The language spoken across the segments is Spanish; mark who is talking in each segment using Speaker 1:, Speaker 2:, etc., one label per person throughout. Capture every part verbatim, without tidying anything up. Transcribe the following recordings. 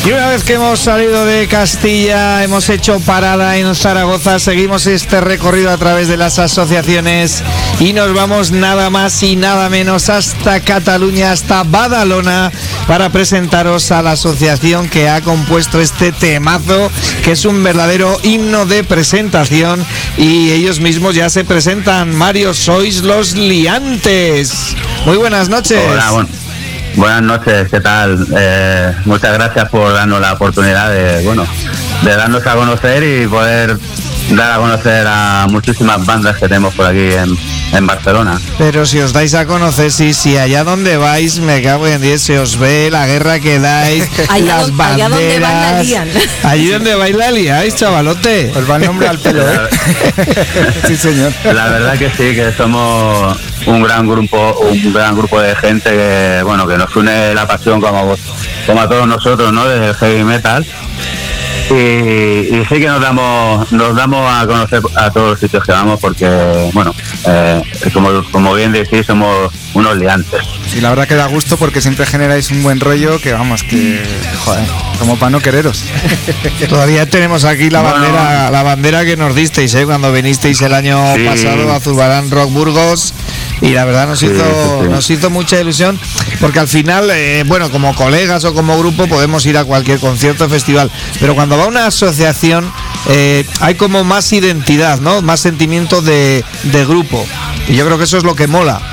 Speaker 1: Y una vez que hemos salido de Castilla, hemos hecho parada en Zaragoza, seguimos este recorrido a través de las asociaciones y nos vamos nada más y nada menos hasta Cataluña, hasta Badalona, para presentaros a la asociación que ha compuesto este temazo, que es un verdadero himno de presentación, y ellos mismos ya se presentan. Mario, sois Los Liantes. Muy buenas noches.
Speaker 2: Hola, bueno. Buenas noches, ¿qué tal? Eh, muchas gracias por darnos la oportunidad de, bueno, de darnos a conocer y poder dar a conocer a muchísimas bandas que tenemos por aquí en, en Barcelona.
Speaker 1: Pero si os dais a conocer, si, si allá donde vais, me cago en diez, se os ve la guerra que dais,
Speaker 3: allá
Speaker 1: las
Speaker 3: don,
Speaker 1: banderas.
Speaker 3: Allá donde vais la lían.
Speaker 1: Allí donde vais la liáis, chavalote.
Speaker 4: Os va el nombre al pelo, ¿eh? Sí, señor.
Speaker 2: La verdad que sí, que somos un gran grupo, un gran grupo de gente que, bueno, que nos une la pasión como, como a todos nosotros, ¿no? Del heavy metal. Y, y sí que nos damos nos damos a conocer a todos los sitios que vamos, porque, bueno, eh, como, como bien decís, somos unos liantes.
Speaker 4: Y la verdad que da gusto porque siempre generáis un buen rollo que, vamos, que, joder, como para no quereros.
Speaker 1: Todavía tenemos aquí la
Speaker 2: Bueno.
Speaker 1: bandera la bandera que nos disteis, ¿eh? Cuando vinisteis el año
Speaker 2: Sí.
Speaker 1: pasado a Zurbarán Rock Burgos. Y la verdad nos
Speaker 2: Sí,
Speaker 1: hizo
Speaker 2: sí, sí.
Speaker 1: nos hizo mucha ilusión, porque al final, eh, bueno, como colegas o como grupo podemos ir a cualquier concierto o festival, pero cuando va una asociación eh, hay como más identidad, ¿no? Más sentimiento de, de grupo, y yo creo que eso es lo que mola.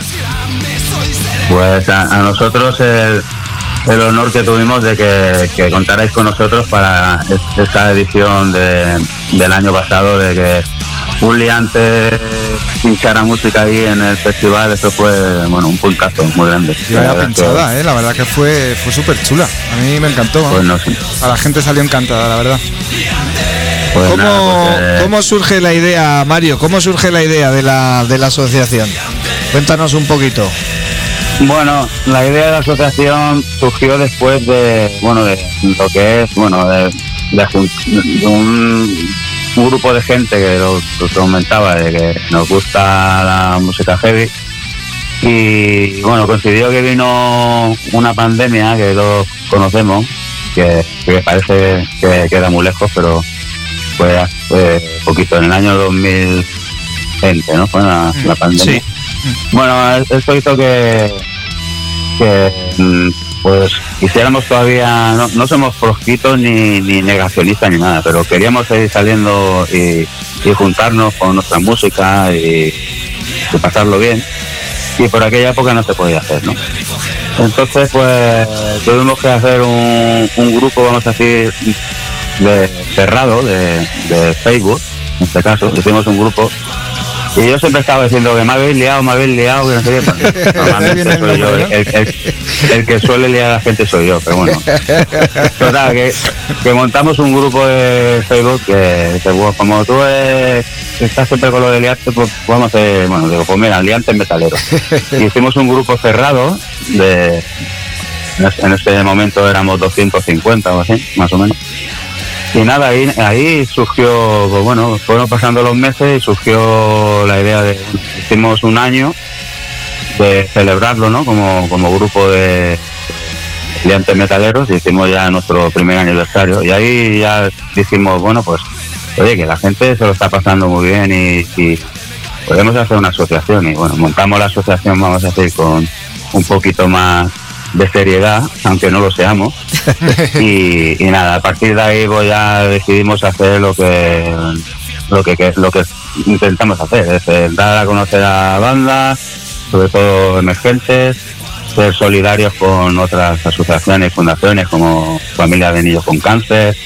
Speaker 2: Pues a, a nosotros el, el honor que tuvimos de que, que contarais con nosotros para es- esta edición de, del año pasado, de que un liante pinchara música ahí en el festival. Eso fue, bueno, un puntazo muy grande.
Speaker 4: Y
Speaker 2: La
Speaker 4: vaya
Speaker 2: verdad que,
Speaker 4: pinchada, ¿eh? La verdad que fue, fue súper chula. A mí me encantó.
Speaker 2: pues no sé.
Speaker 4: A la gente salió encantada, la verdad.
Speaker 2: Pues
Speaker 1: ¿Cómo,
Speaker 2: nada, pues, eh,
Speaker 1: ¿Cómo surge la idea, Mario? ¿Cómo surge la idea de la, de la asociación? Cuéntanos un poquito.
Speaker 2: Bueno, la idea de la asociación surgió después de, bueno, de lo que es, bueno, de, de jun- de un, un grupo de gente que lo, lo comentaba, de que nos gusta la música heavy. Y bueno, coincidió que vino una pandemia que todos conocemos, que, que parece que queda muy lejos, pero fue hace poquito, en el año dos mil veinte, ¿no? Fue la, la pandemia.
Speaker 1: Sí.
Speaker 2: Bueno, esto hizo que, que mm, pues quisiéramos todavía, no, no somos proscritos ni, ni negacionistas ni nada, pero queríamos seguir saliendo y, y juntarnos con nuestra música y, y pasarlo bien. Y por aquella época no se podía hacer, ¿no? Entonces, pues tuvimos que hacer un, un grupo, vamos a decir, de cerrado, de, de Facebook, en este caso. Hicimos un grupo. Y yo siempre estaba diciendo que me habéis liado, me habéis liado, que no sé qué. Pues, normalmente soy yo, el, el, el que suele liar a la gente soy yo, pero bueno. Total, que, que montamos un grupo de Facebook que, que bueno, como tú eh, estás siempre con lo de liarte, pues vamos a hacer, bueno, digo, pues mira, liantes metaleros. Y hicimos un grupo cerrado, de en ese momento éramos doscientos cincuenta o así, más o menos. Y nada, ahí, ahí surgió, pues bueno, fueron pasando los meses y surgió la idea de, hicimos un año de celebrarlo, ¿no? Como, como grupo de liantes metaleros, y hicimos ya nuestro primer aniversario. Y ahí ya dijimos, bueno, pues, oye, que la gente se lo está pasando muy bien y, y podemos hacer una asociación. Y bueno, montamos la asociación, vamos a decir, con un poquito más de seriedad, aunque no lo seamos. y, y nada, a partir de ahí pues ya decidimos hacer lo que lo que, que lo que intentamos hacer, es eh, dar a conocer a bandas, sobre todo emergentes, ser solidarios con otras asociaciones y fundaciones como Familia de Niños con Cáncer,